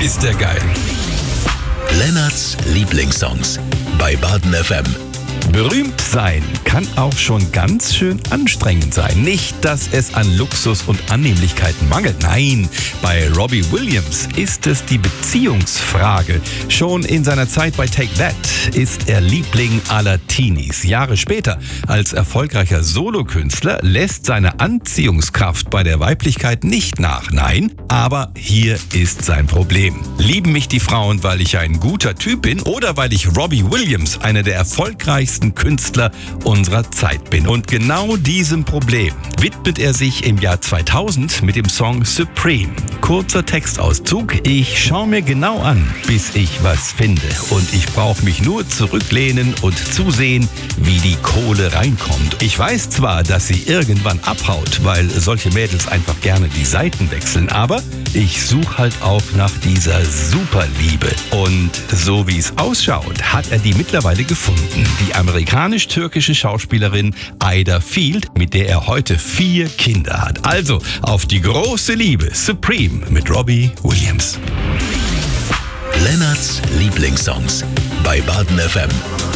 ist der geil. Lennarts Lieblingssongs bei Baden FM. Berühmt sein kann auch schon ganz schön anstrengend sein. Nicht, dass es an Luxus und Annehmlichkeiten mangelt. Nein, bei Robbie Williams ist es die Beziehungsfrage. Schon in seiner Zeit bei Take That ist er Liebling aller Teenies. Jahre später, als erfolgreicher Solokünstler, lässt seine Anziehungskraft bei der Weiblichkeit nicht nach. Nein, aber hier ist sein Problem. Lieben mich die Frauen, weil ich ein guter Typ bin oder weil ich Robbie Williams, einer der erfolgreichsten Künstler unserer Zeit bin? Und genau diesem Problem widmet er sich im Jahr 2000 mit dem Song Supreme. Kurzer Textauszug: Ich schaue mir genau an, bis ich was finde. Und ich brauche mich nur zurücklehnen und zusehen, wie die Kohle reinkommt. Ich weiß zwar, dass sie irgendwann abhaut, weil solche Mädels einfach gerne die Seiten wechseln, aber ich suche halt auch nach dieser Superliebe. Und so wie es ausschaut, hat er die mittlerweile gefunden. Die amerikanisch-türkische Schauspielerin Ida Field, mit der er heute 4 Kinder hat. Also auf die große Liebe, Supreme mit Robbie Williams. Lennarts Lieblingssongs bei Baden FM.